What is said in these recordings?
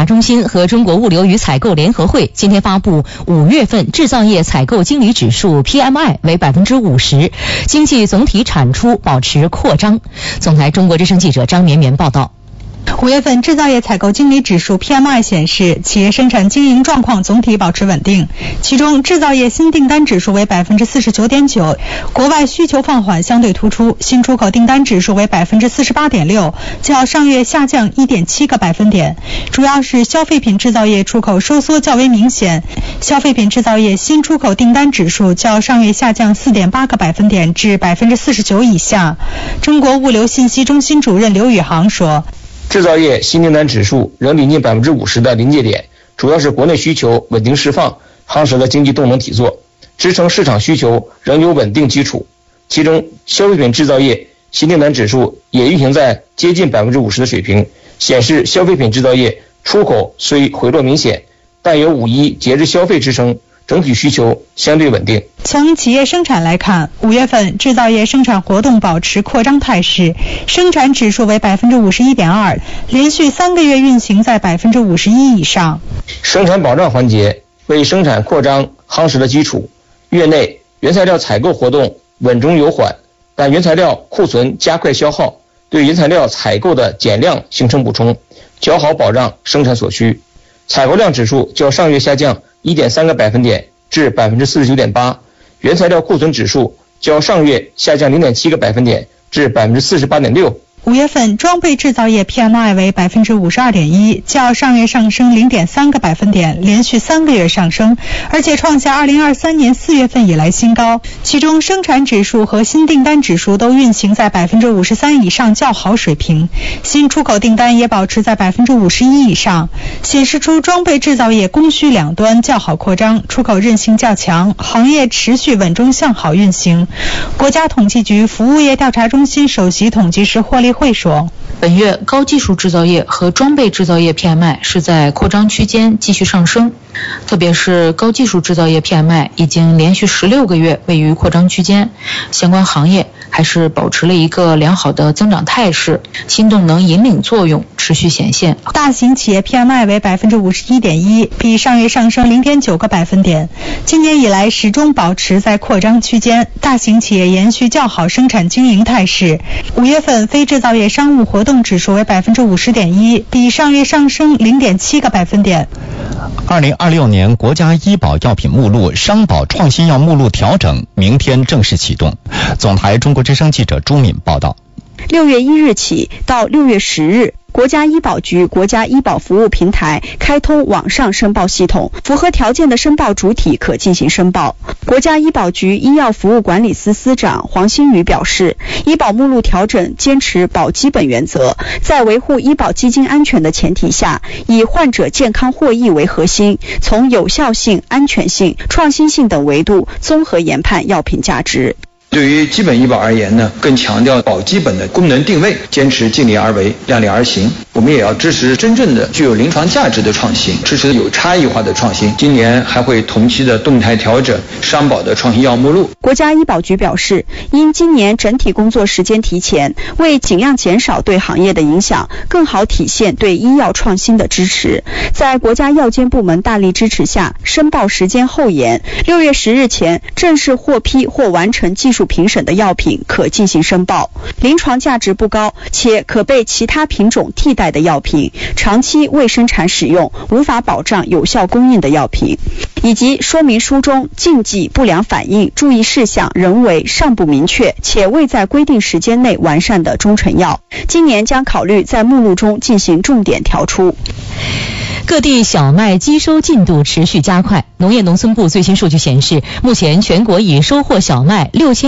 查中心和中国物流与采购联合会今天发布5月份制造业采购经理指数 PMI 为 50%， 经济总体产出保持扩张。总台中国之声记者张绵绵报道。 5月份制造业采购经理指数 PMI 显示，企业生产经营状况总体保持稳定，其中制造业新订单指数为 49.9%， 国外需求放缓相对突出，新出口订单指数为 48.6%， 较上月下降 1.7个百分点，主要是消费品制造业出口收缩较为明显，消费品制造业新出口订单指数较上月下降 4.8个百分点至 49% 以下。中国物流信息中心主任刘宇航说， 制造业新订单指数仍临近 50% 的临界点，主要是国内需求稳定释放，夯实了经济动能体作，支撑市场需求仍有稳定基础。其中消费品制造业新订单指数也运行在接近 50% 的水平，显示消费品制造业出口虽回落明显，但有5·1节日消费支撑，整体需求相对稳定。 从企业生产来看，5月份制造业生产活动保持扩张态势，生产指数为 51.2%， 连续3个月运行在 51% 以上。 生产保障环节为生产扩张夯实了基础。月内原材料采购活动稳中有缓，但原材料库存加快消耗，对原材料采购的减量形成补充，较好保障生产所需。采购量指数较上月下降 1.3个百分点至 49.8%， 原材料库存指数较上月下降 0.7个百分点至 48.6%。 5月份装备制造业 PMI 为 52.1%， 较上月上升 0.3个百分点，连续3个月上升，而且创下2023年4月份以来新高。其中生产指数和新订单指数都运行在 53% 以上较好水平，新出口订单也保持在 51% 以上，显示出装备制造业供需两端较好扩张，出口韧性较强，行业持续稳中向好运行。国家统计局服务业调查中心首席统计师霍立会说， 本月高技术制造业和装备制造业 PMI 是在扩张区间继续上升，特别是高技术制造业 PMI 已经连续16个月位于扩张区间，相关行业还是保持了一个良好的增长态势，新动能引领作用持续显现。 大型企业 PMI 为 51.1%， 比上月上升 0.9个百分点，今年以来始终保持在扩张区间，大型企业延续较好生产经营态势。5月份非制造业商务活动指数为 50.1%， 比上月上升 0.7个百分点。 2026年国家医保药品目录商保创新药目录调整明天正式启动。总台中国之声记者朱敏报道。 6月1日起到6月10日，国家医保局国家医保服务平台开通网上申报系统，符合条件的申报主体可进行申报。国家医保局医药服务管理司司长黄新宇表示，医保目录调整坚持保基本原则，在维护医保基金安全的前提下，以患者健康获益为核心，从有效性、安全性、创新性等维度综合研判药品价值。 对于基本医保而言呢，更强调保基本的功能定位，坚持尽力而为、量力而行。我们也要支持真正的具有临床价值的创新，支持有差异化的创新。今年还会同期的动态调整商保的创新药目录。 国家医保局表示，因今年整体工作时间提前，为尽量减少对行业的影响，更好体现对医药创新的支持，在国家药监部门大力支持下，申报时间后延，6月10日前正式获批或完成技术评审的药品可进行申报。临床价值不高且可被其他品种替代的药品，长期未生产使用无法保障有效供应的药品，以及说明书中禁忌、不良反应、注意事项仍为尚不明确且未在规定时间内完善的中成药，今年将考虑在目录中进行重点调出。 各地小麦机收进度持续加快。农业农村部最新数据显示，目前全国已收获小麦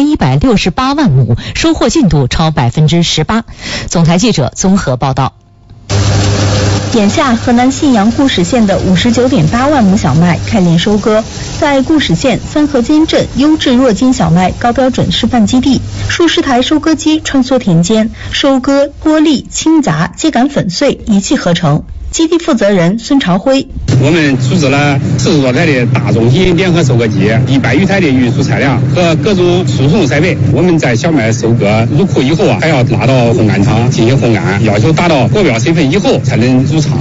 6168万亩，收获进度超 18%。 总台记者综合报道。 眼下河南信阳固始县的59.8万亩小麦开镰收割，在固始县三河间镇优质弱筋小麦高标准示范基地，数十台收割机穿梭田间，收割、脱粒、清杂、秸秆粉碎一气呵成。基地负责人孙朝辉， 我们组织了40多台的大中型联合收割机，100余台的运输车辆和各种输送设备。我们在小麦收割入库以后还要拉到烘干厂进行烘干，要求达到国标身份以后才能入仓。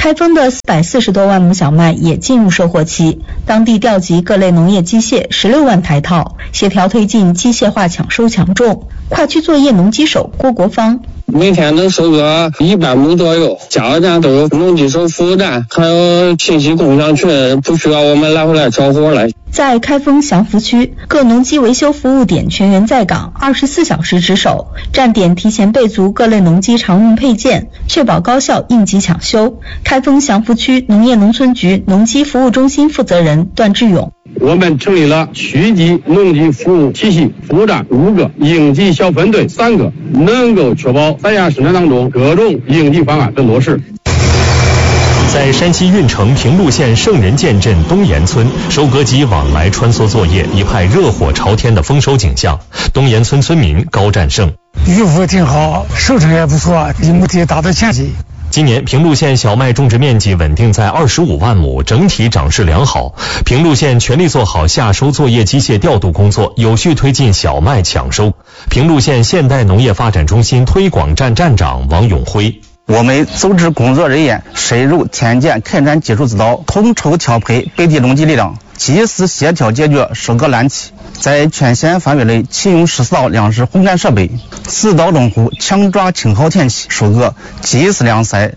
开封的440多万亩小麦也进入收获期，当地调集各类农业机械16万台套，协调推进机械化抢收抢种。跨区作业农机手郭国芳， 每天能收个100亩左右，加油站都有农机手服务站，还有信息共享群，不需要我们来回来找活来。 在开封祥福区，各农机维修服务点全员在岗，24小时值守，站点提前备足各类农机常用配件，确保高效应急抢修。开封祥福区农业农村局农机服务中心负责人段志勇， 我们成立了区级农机服务体系，服务站5个，应急小分队3个，能够确保在亚生产当中各种应急方案的落实。 在山西运城平陆县圣人涧镇东岩村，收割机往来穿梭作业，一派热火朝天的丰收景象。东岩村村民高占胜： 渔获挺好，收成也不错，一亩地达到前期。 今年平陆县小麦种植面积稳定在25万亩，整体长势良好。平陆县全力做好夏收作业机械调度工作，有序推进小麦抢收。平陆县现代农业发展中心推广站站长王永辉： 我们组织工作人员深入田间开展技术指导，统筹调配本地农机力量，及时协调解决收割难题。在全县范围内启用14道粮食烘干设备，指导农户强抓晴好天气收割，及时晾晒。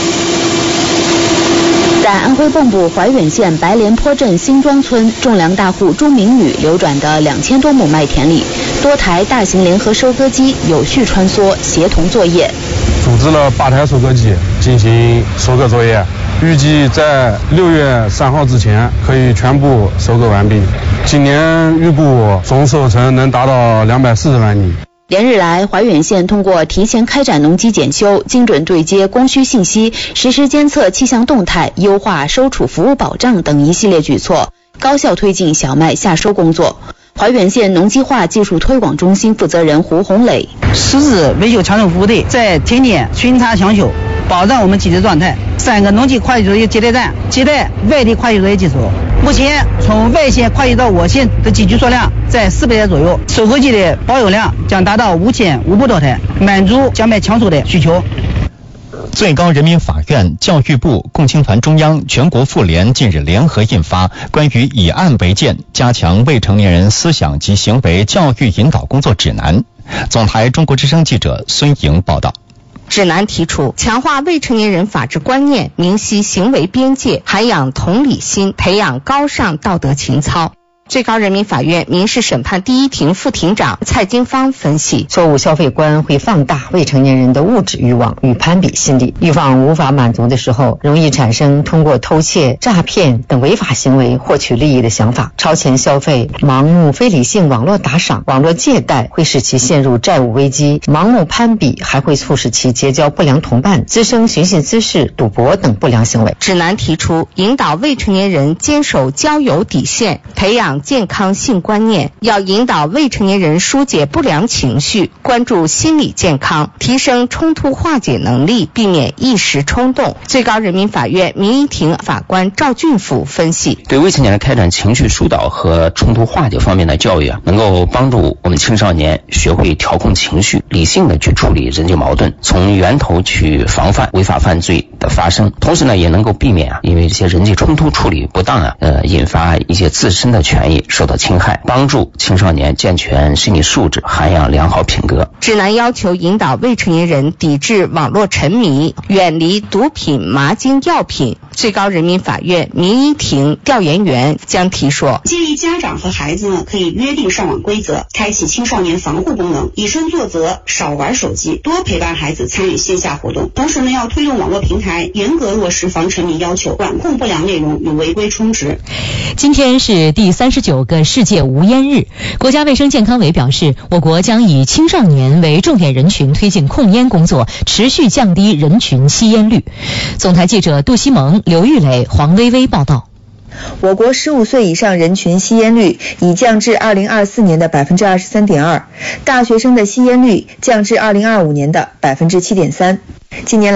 在安徽蚌埠怀远县白莲坡镇新庄村，种粮大户朱明宇流转的2000多亩麦田里，多台大型联合收割机有序穿梭，协同作业。 组织了8台收割机进行收割作业，预计在6月3号之前可以全部收割完毕。今年预估总收成能达到240万米。 连日来，怀远县通过提前开展农机检修、精准对接供需信息、实时监测气象动态、优化收储服务保障等一系列举措，高效推进小麦夏收工作。怀远县农机化技术推广中心负责人胡红磊： 实质维修抢收服务队在田间巡查抢修，保障我们基地状态。3个农机跨区作业接待站接待外地跨区作业机组。目前从外县跨区到我县的机具数量在400台左右，收割机的保有量将达到5500多台，满足小麦抢收的需求。 最高人民法院、教育部、共青团中央、全国妇联近日联合印发关于以案为鉴，加强未成年人思想及行为教育引导工作指南。总台中国之声记者孙莹报道。 指南提出，强化未成年人法治观念，明晰行为边界，涵养同理心，培养高尚道德情操。最高人民法院民事审判第一庭副庭长蔡金芳分析， 错误消费观会放大未成年人的物质欲望与攀比心理，欲望无法满足的时候，容易产生通过偷窃、诈骗等违法行为获取利益的想法，超前消费、盲目非理性网络打赏、网络借贷会使其陷入债务危机，盲目攀比还会促使其结交不良同伴，滋生寻衅滋事、赌博等不良行为。 指南提出，引导未成年人坚守交友底线，培养健康性观念，要引导未成年人疏解不良情绪，关注心理健康，提升冲突化解能力，避免一时冲动。最高人民法院民一庭法官赵俊甫分析， 对未成年人开展情绪疏导和冲突化解方面的教育能够帮助我们青少年学会调控情绪，理性的去处理人际矛盾，从源头去防范违法犯罪的发生。同时呢，也能够避免因为这些人际冲突处理不当引发一些自身的权益受到侵害，帮助青少年健全心理素质，涵养良好品格。 指南要求引导未成年人抵制网络沉迷，远离毒品、麻精药品。最高人民法院民一庭调研员江提说， 建议家长和孩子呢可以约定上网规则，开启青少年防护功能，以身作则，少玩手机，多陪伴孩子参与线下活动。同时呢，要推动网络平台严格落实防沉迷要求，管控不良内容与违规充值。 今天是第39个世界无烟日，国家卫生健康委表示，我国将以青少年为重点人群，推进控烟工作，持续降低人群吸烟率。总台记者杜西蒙、刘玉磊、黄薇薇报道。 我国15岁以上人群吸烟率已降至2024年的 23.2%， 大学生的吸烟率降至2025年的 7.3%。近年来，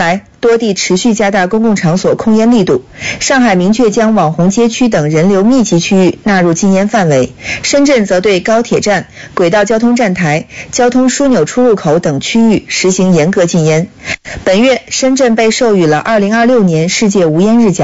多地持续加大公共场所控烟力度。上海明确将网红街区等人流密集区域纳入禁烟范围，深圳则对高铁站、轨道交通站台、交通枢纽出入口等区域实行严格禁烟。本月，深圳被授予了2026年世界无烟日奖。